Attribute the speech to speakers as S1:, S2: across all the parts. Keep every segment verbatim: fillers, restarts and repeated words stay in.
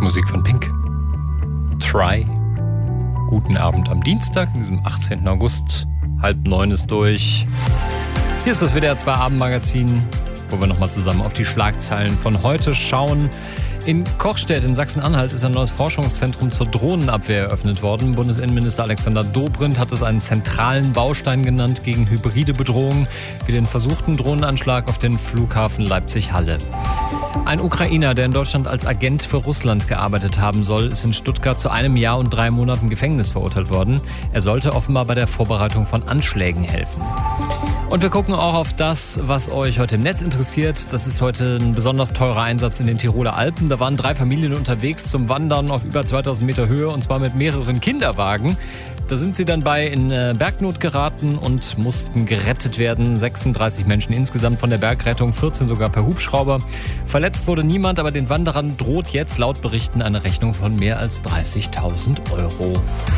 S1: Musik von Pink. Try. Guten Abend am Dienstag, in diesem achtzehnten August. Halb neun ist durch. Hier ist das W D R zwei Abendmagazin, wo wir nochmal zusammen auf die Schlagzeilen von heute schauen. In Kochstedt in Sachsen-Anhalt ist ein neues Forschungszentrum zur Drohnenabwehr eröffnet worden. Bundesinnenminister Alexander Dobrindt hat es einen zentralen Baustein genannt gegen hybride Bedrohungen, wie den versuchten Drohnenanschlag auf den Flughafen Leipzig-Halle. Ein Ukrainer, der in Deutschland als Agent für Russland gearbeitet haben soll, ist in Stuttgart zu einem Jahr und drei Monaten Gefängnis verurteilt worden. Er sollte offenbar bei der Vorbereitung von Anschlägen helfen. Und wir gucken auch auf das, was euch heute im Netz interessiert. Das ist heute ein besonders teurer Einsatz in den Tiroler Alpen. Da waren drei Familien unterwegs zum Wandern auf über zweitausend Meter Höhe, und zwar mit mehreren Kinderwagen. Da sind sie dann bei in Bergnot geraten und mussten gerettet werden. sechsunddreißig Menschen insgesamt von der Bergrettung, vierzehn sogar per Hubschrauber. Verletzt wurde niemand, aber den Wanderern droht jetzt laut Berichten eine Rechnung von mehr als dreißigtausend Euro.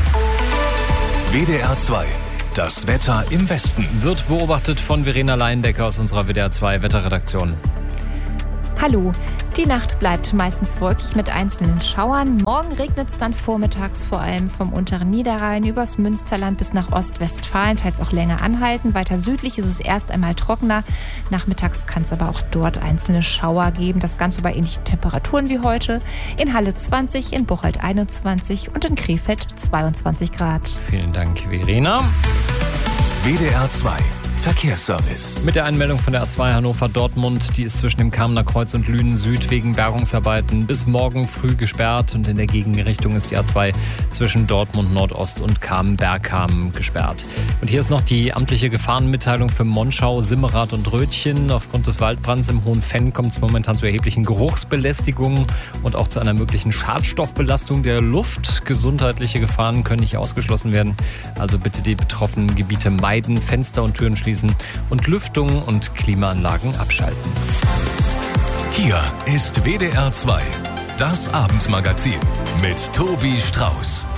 S2: W D R zwei. Das Wetter im Westen.
S1: Wird beobachtet von Verena Leindecker aus unserer W D R zwei Wetterredaktion.
S3: Hallo. Die Nacht bleibt meistens wolkig mit einzelnen Schauern. Morgen regnet es dann vormittags vor allem vom unteren Niederrhein übers Münsterland bis nach Ostwestfalen, teils auch länger anhalten. Weiter südlich ist es erst einmal trockener. Nachmittags kann es aber auch dort einzelne Schauer geben. Das Ganze bei ähnlichen Temperaturen wie heute. In Halle zwanzig, in Bocholt einundzwanzig und in Krefeld zweiundzwanzig Grad.
S1: Vielen Dank, Verena.
S2: W D R zwei. Verkehrsservice.
S1: Mit der Einmeldung von der A zwei Hannover-Dortmund, die ist zwischen dem Kamener Kreuz und Lünen Süd wegen Bergungsarbeiten bis morgen früh gesperrt, und in der Gegenrichtung ist die A zwei zwischen Dortmund Nordost und Kamen-Bergkamen gesperrt. Und hier ist noch die amtliche Gefahrenmitteilung für Monschau, Simmerath und Rötchen. Aufgrund des Waldbrands im Hohen Fenn kommt es momentan zu erheblichen Geruchsbelästigungen und auch zu einer möglichen Schadstoffbelastung der Luft. Gesundheitliche Gefahren können nicht ausgeschlossen werden. Also bitte die betroffenen Gebiete meiden, Fenster und Türen schließen und Lüftung und Klimaanlagen abschalten.
S2: Hier ist W D R zwei, das Abendmagazin mit Tobi Strauß.